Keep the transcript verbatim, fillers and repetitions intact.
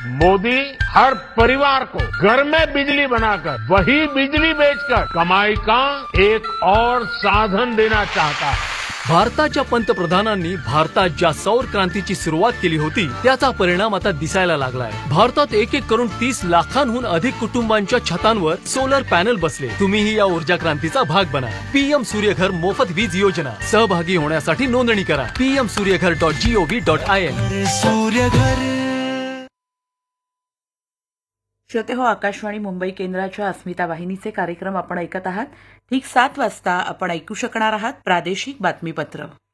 मोदी हर परिवार को घर में बिजली बनाकर वही बिजली बेचकर कमाई का एक और साधन देना चाहता है। भारताच्या पंतप्रधानांनी भारतात ज्या सौर क्रांतीची सुरुवात केली होती त्याचा परिणाम आता दिसायला लागलाय। भारतात एक एक करून तीस लाखांहून अधिक कुटुंबांच्या छतांवर सोलर पॅनल बसले। तुम्हीही या ऊर्जा क्रांतीचा भाग बना। पीएम सूर्यघर मोफत वीज योजना सहभागी होण्यासाठी नोंदणी करा PM Surya Ghar dot G O V dot I N. श्रोते हो, आकाशवाणी मुंबई केंद्राच्या अस्मिता वाहिनीचे कार्यक्रम आपण ऐकत आहात। ठीक सात वाजता आपण ऐकू शकणार आहात प्रादेशिक बातमीपत्र।